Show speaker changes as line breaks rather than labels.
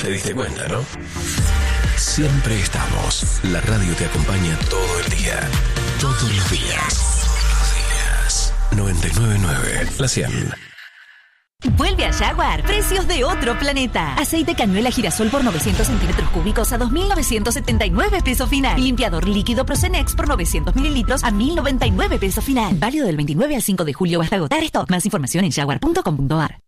Te diste cuenta, ¿no? Siempre estamos. La radio te acompaña todo el día. Todos los días. 99.9 La 100.
Vuelve a Jaguar. Precios de otro planeta. Aceite cañuela girasol por 900 centímetros cúbicos a 2.979 pesos final. Limpiador líquido Procenex por 900 mililitros a 1.099 pesos final. Válido del 29 al 5 de julio hasta agotar stock. Más información en jaguar.com.ar.